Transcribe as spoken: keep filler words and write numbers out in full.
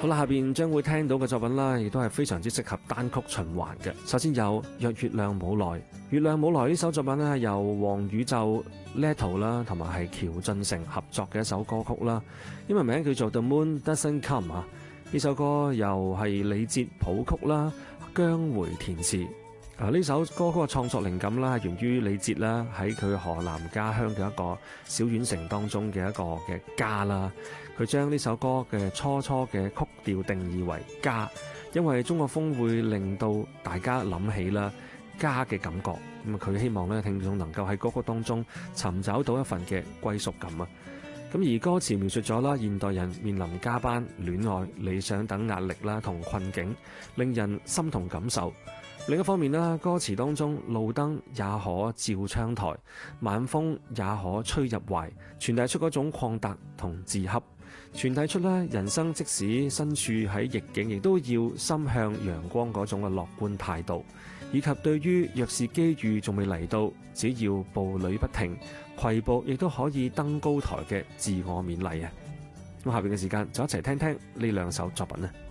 好啦，下邊將會聽到嘅作品啦，亦都係非常之適合單曲循環嘅。首先有《若月亮冇來》，《月亮冇來》呢首作品咧，由黃宇宙、Leto 啦，同埋係喬俊成合作嘅一首歌曲啦。英文名叫做 The Moon Doesn't Come 啊。呢首歌由係李哲譜曲啦，姜回填詞。啊！呢首歌曲嘅創作靈感啦，係源於李哲啦，喺佢河南家鄉嘅一個小縣城當中嘅一個嘅家啦。佢將呢首歌嘅初初嘅曲調定義為家，因為中國風會令到大家諗起啦家嘅感覺。咁啊，佢希望咧聽眾能夠喺歌曲當中尋找到一份嘅歸屬感啊。咁而歌詞描述咗啦，現代人面臨加班、戀愛、理想等壓力啦同困境，令人心同感受。另一方面啦，歌詞當中路燈也可照窗台，晚風也可吹入懷，傳遞出嗰種曠達同自洽，傳遞出咧人生即使身處喺逆境，亦都要心向陽光嗰種嘅樂觀態度，以及對於若是機遇仲未嚟到，只要步履不停，攜步亦都可以登高台嘅自我勉勵啊！咁下邊嘅時間就一齊聽聽呢兩首作品啊！